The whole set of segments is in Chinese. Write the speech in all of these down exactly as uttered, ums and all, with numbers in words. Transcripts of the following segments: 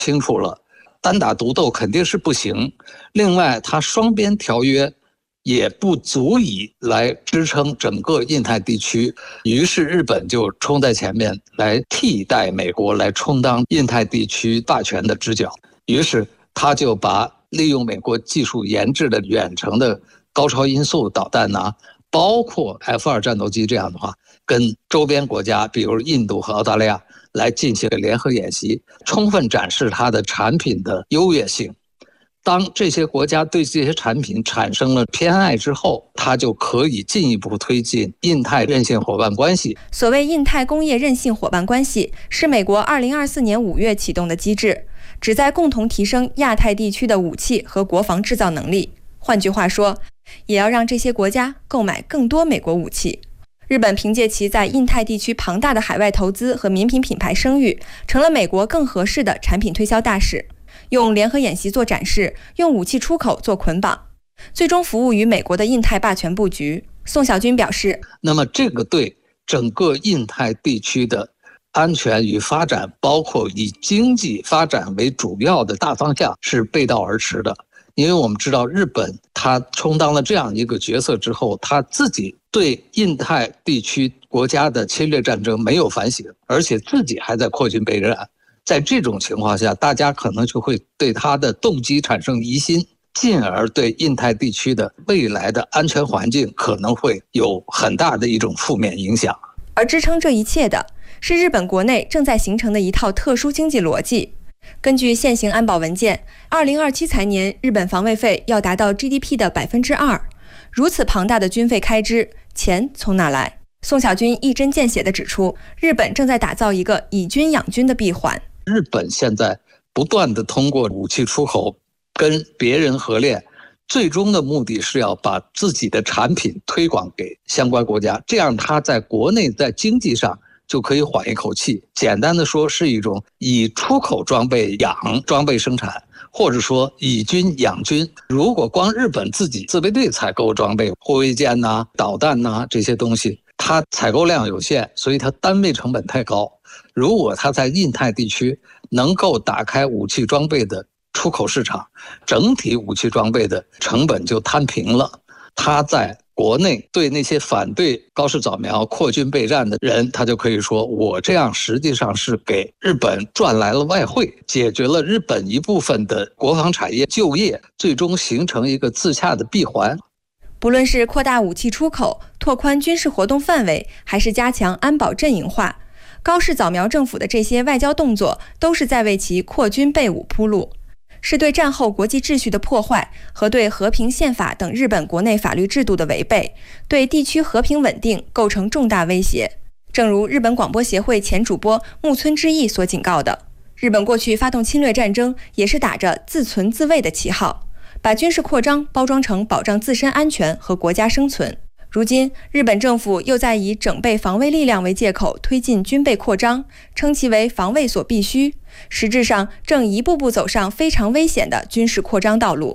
清楚了，单打独斗肯定是不行。另外，它双边条约也不足以来支撑整个印太地区，于是日本就冲在前面来替代美国，来充当印太地区霸权的支脚。于是他就把利用美国技术研制的远程的高超音速导弹呐、啊，包括 F 二 战斗机这样的话，跟周边国家，比如印度和澳大利亚来进行联合演习，充分展示它的产品的优越性。当这些国家对这些产品产生了偏爱之后，它就可以进一步推进印太韧性伙伴关系。 所谓印太工业韧性伙伴关系，是美国二零二四年五月启动的机制，旨在共同提升亚太地区的武器和国防制造能力。换句话说，也要让这些国家购买更多美国武器。日本凭借其在印太地区庞大的海外投资和民品品牌声誉，成了美国更合适的产品推销大使。用联合演习做展示，用武器出口做捆绑，最终服务于美国的印太霸权布局。宋小军表示， 那么这个对整个印太地区的安全与发展，包括以经济发展为主要的大方向是背道而驰的。因为我们知道日本它充当了这样一个角色之后，它自己对印太地区国家的侵略战争没有反省，而且自己还在扩军备战。在这种情况下，大家可能就会对他的动机产生疑心，进而对印太地区的未来的安全环境可能会有很大的一种负面影响。 而支撑这一切的是日本国内正在形成的一套特殊经济逻辑。根据现行安保文件，二零二七财年日本防卫费要达到 G D P 的百分之二。如此庞大的军费开支，钱从哪来？宋小军一针见血地指出，日本正在打造一个以军养军的闭环。 日本现在不断地通过武器出口跟别人合练，最终的目的是要把自己的产品推广给相关国家，这样它在国内在经济上就可以缓一口气。简单的说，是一种以出口装备养装备生产，或者说以军养军。如果光日本自己自卫队采购装备，护卫舰呐、导弹呐这些东西，它采购量有限，所以它单位成本太高。如果它在印太地区能够打开武器装备的出口市场，整体武器装备的成本就摊平了。它在国内对那些反对高市早苗扩军备战的人，他就可以说，我这样实际上是给日本赚来了外汇，解决了日本一部分的国防产业就业，最终形成一个自洽的闭环。 不论是扩大武器出口、拓宽军事活动范围，还是加强安保阵营化，高市早苗政府的这些外交动作都是在为其扩军备武铺路，是对战后国际秩序的破坏和对和平宪法等日本国内法律制度的违背，对地区和平稳定构成重大威胁。正如日本广播协会前主播木村之义所警告的，日本过去发动侵略战争也是打着自存自卫的旗号，把军事扩张包装成保障自身安全和国家生存。如今，日本政府又在以整备防卫力量为借口推进军备扩张，称其为防卫所必须，实质上正一步步走上非常危险的军事扩张道路。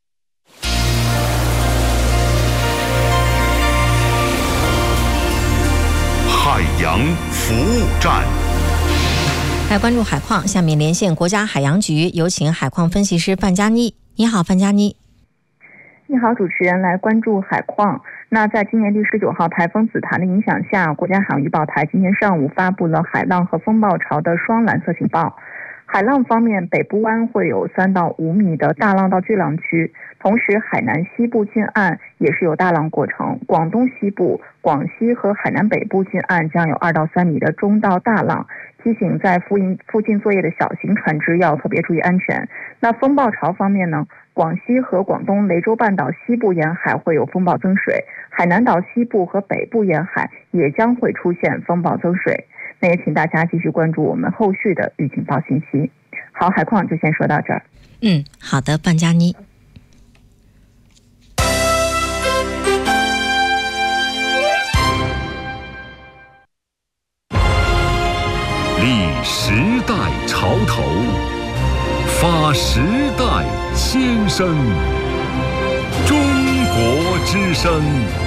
海洋服务站， 来关注海况，下面连线国家海洋局，有请海况分析师范佳妮。你好，范佳妮。 你好，主持人，来关注海况。那在今年第十九号台风紫檀的影响下，国家海洋预报台今天上午发布了海浪和风暴潮的双蓝色警报。海浪方面，北部湾会有三到五米的大浪到巨浪区，同时海南西部近岸也是有大浪过程，广东西部、广西和海南北部近岸将有二到三米的中到大浪，提醒在附近附近作业的小型船只要特别注意安全。那风暴潮方面呢，广西和广东雷州半岛西部沿海会有风暴增水，海南岛西部和北部沿海也将会出现风暴增水。那也请大家继续关注我们后续的预警报信息。好，海况就先说到这儿。 嗯，好的，范佳妮。 立时代潮头，发时代先声。中国之声。